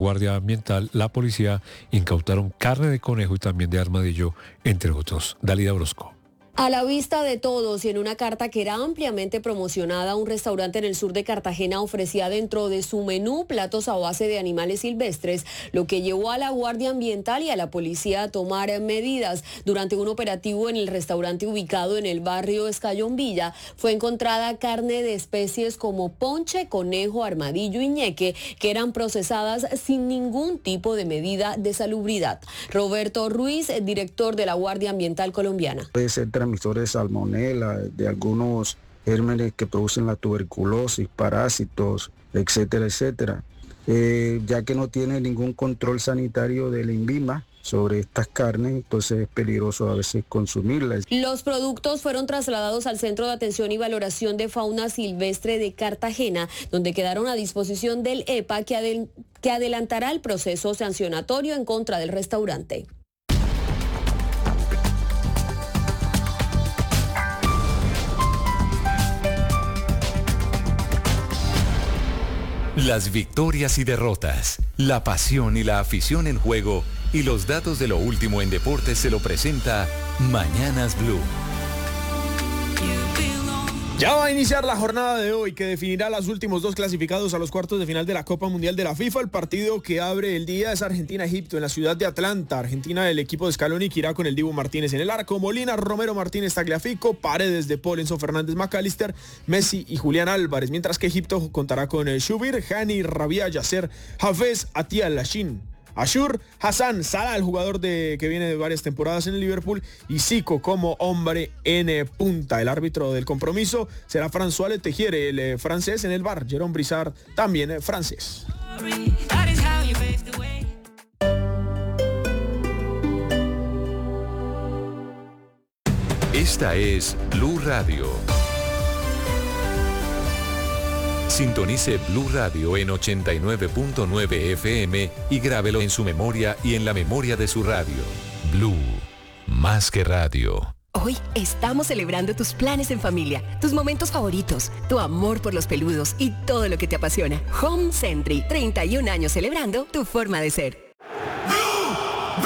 Guardia Ambiental, la policía, incautaron carne de conejo y también de armadillo, entre otros. Dalida Orozco. A la vista de todos y en una carta que era ampliamente promocionada, un restaurante en el sur de Cartagena ofrecía dentro de su menú platos a base de animales silvestres, lo que llevó a la Guardia Ambiental y a la policía a tomar medidas. Durante un operativo en el restaurante ubicado en el barrio Escayón Villa, fue encontrada carne de especies como ponche, conejo, armadillo y ñeque, que eran procesadas sin ningún tipo de medida de salubridad. Roberto Ruiz, director de la Guardia Ambiental colombiana. Puede ser transmisores de salmonela, de algunos gérmenes que producen la tuberculosis, parásitos, etcétera, etcétera. Ya que no tiene ningún control sanitario del INVIMA sobre estas carnes, entonces es peligroso a veces consumirlas. Los productos fueron trasladados al Centro de Atención y Valoración de Fauna Silvestre de Cartagena, donde quedaron a disposición del EPA, que adelantará el proceso sancionatorio en contra del restaurante. Las victorias y derrotas, la pasión y la afición en juego y los datos de lo último en deportes se lo presenta Mañanas Blue. Ya va a iniciar la jornada de hoy que definirá los últimos dos clasificados a los cuartos de final de la Copa Mundial de la FIFA. El partido que abre el día es Argentina-Egipto en la ciudad de Atlanta. Argentina, el equipo de Scaloni, que irá con el Dibu Martínez en el arco, Molina, Romero, Martínez, Tagliafico, Paredes, De Paul, Enzo Fernández, McAllister, Messi y Julián Álvarez, mientras que Egipto contará con Shubir, Hani, Rabia, Yasser, Hafez, Atia, Lashin, Ashur, Hassan, Salah, el jugador que viene de varias temporadas en el Liverpool, y Zico como hombre en punta. El árbitro del compromiso será François Letejiere, el francés. En el VAR, Jérôme Brissard, también francés. Esta es Blue Radio. Sintonice Blue Radio en 89.9 FM y grábelo en su memoria y en la memoria de su radio. Blue, más que radio. Hoy estamos celebrando tus planes en familia, tus momentos favoritos, tu amor por los peludos y todo lo que te apasiona. Home Sentry, 31 años celebrando tu forma de ser.